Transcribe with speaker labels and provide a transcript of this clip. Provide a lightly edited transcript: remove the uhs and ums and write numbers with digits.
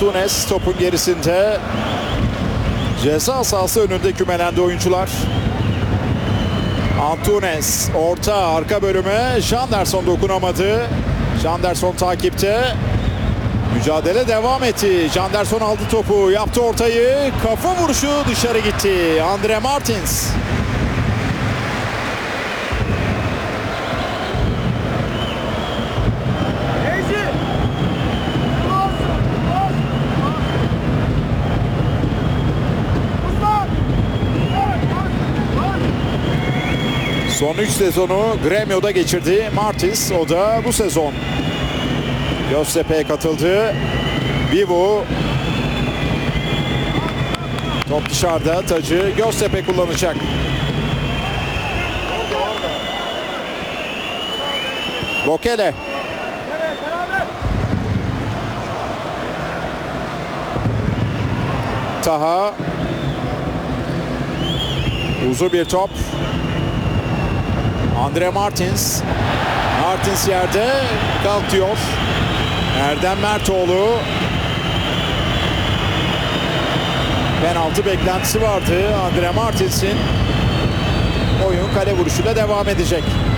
Speaker 1: Antunes topun gerisinde. Ceza sahası önünde kümelendi oyuncular. Antunes orta arka bölüme. Janderson dokunamadı. Janderson takipte. Mücadele devam etti. Janderson aldı topu. Yaptı ortayı. Kafa vuruşu dışarı gitti. Andre Martins. Son 3 sezonu Grêmio'da geçirdi Martins. O da bu sezon Göztepe'ye katıldı. Vivo. Top dışarıda. Tacı Göztepe kullanacak. Bokele. Taha. Uzun bir top. Andre Martins. Martins yerde kalkıyor. Erdem Mertoğlu. Penaltı beklentisi vardı. Andre Martins'in oyun kale vuruşuyla devam edecek.